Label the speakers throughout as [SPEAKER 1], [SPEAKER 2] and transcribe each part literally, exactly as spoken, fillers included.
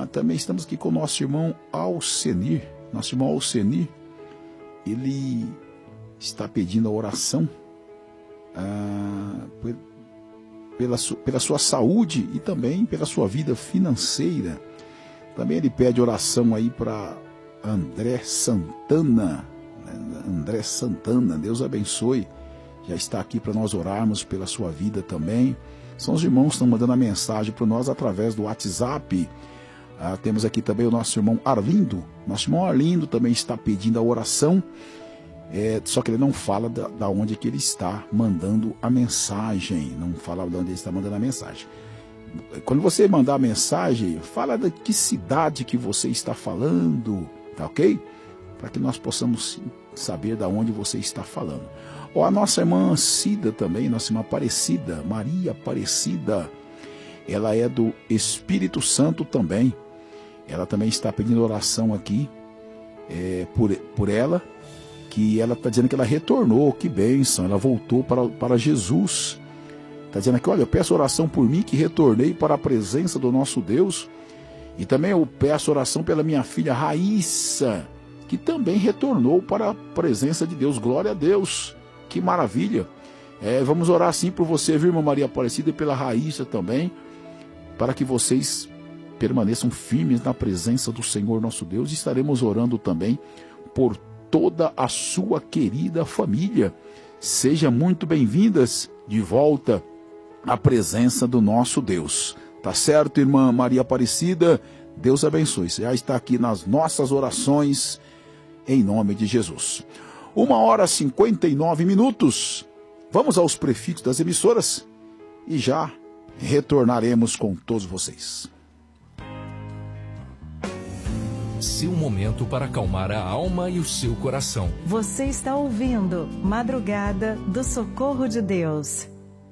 [SPEAKER 1] também estamos aqui com o nosso irmão Alcenir. Nosso irmão Alcenir, ele está pedindo a oração ah, pela, su, pela sua saúde e também pela sua vida financeira. Também ele pede oração aí para André Santana. André Santana, Deus abençoe. Já está aqui para nós orarmos pela sua vida também. São os irmãos que estão mandando a mensagem para nós através do WhatsApp. Ah, temos aqui também o nosso irmão Arlindo. Nosso irmão Arlindo também está pedindo a oração. É, só que ele não fala da, da onde que ele está mandando a mensagem. Não fala de onde ele está mandando a mensagem. Quando você mandar a mensagem, fala de que cidade que você está falando, tá ok? Para que nós possamos saber de onde você está falando. Ou a nossa irmã Cida também, nossa irmã Aparecida, Maria Aparecida, ela é do Espírito Santo também. Ela também está pedindo oração aqui é, por, por ela, que ela está dizendo que ela retornou, que bênção, ela voltou para, para Jesus. Está dizendo aqui, olha, eu peço oração por mim que retornei para a presença do nosso Deus. E também eu peço oração pela minha filha Raíssa, que também retornou para a presença de Deus. Glória a Deus, que maravilha. É, vamos orar assim por você, viu, irmã Maria Aparecida, e pela Raíssa também, para que vocês permaneçam firmes na presença do Senhor nosso Deus. E estaremos orando também por toda a sua querida família. Sejam muito bem-vindas de volta à presença do nosso Deus. Tá certo, irmã Maria Aparecida? Deus abençoe. Você já está aqui nas nossas orações, em nome de Jesus. Uma hora e cinquenta e nove minutos. Vamos aos prefixos das emissoras e já retornaremos com todos vocês.
[SPEAKER 2] Seu momento para acalmar a alma e o seu coração.
[SPEAKER 3] Você está ouvindo Madrugada do Socorro de Deus.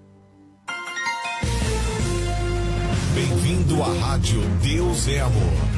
[SPEAKER 2] Bem-vindo à Rádio Deus é Amor.